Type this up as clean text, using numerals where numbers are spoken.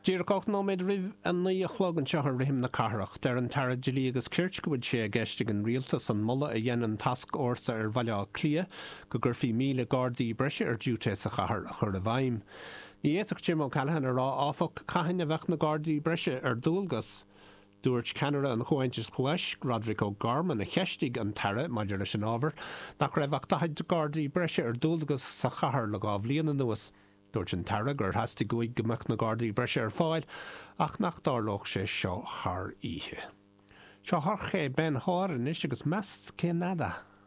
Dír gach ná méid rih an nuí a chlog an seachar rihim na carach, der an tara gelí agus Kirch go bhfuil sé a geistig an rialtas an mulla a dhéanaan task orsa ar bhaile clia go gurfií míle gardaí breise ar dúte sa chahar a chur a bhaim. Ní éach Jim O'Callaghan a rá áfach caihin a bheith na gardaí breise ar dúlgas. Dúirt Canada an chuaintes chluis Roderick O'Gorman a cheistig an tara maidir leis an ábhar nach raibh taid gardaí breise ar dúlgas sa chahar le gáh líana nuas. Dúirt an tara gur hastig goig gomach na gardaí breise ar fáil ach nach dárlóch sé seo thar ihe. Seo thar ché ben háir in is agus meas cé nada.